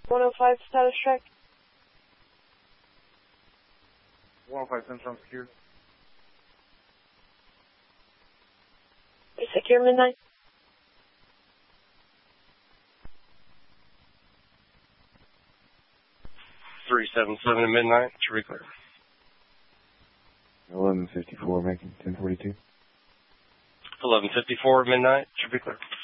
105 status check. 105 Central secured. Secure midnight. 377 at midnight, should be clear. 1154, making 1042. 1154 at midnight, should be clear.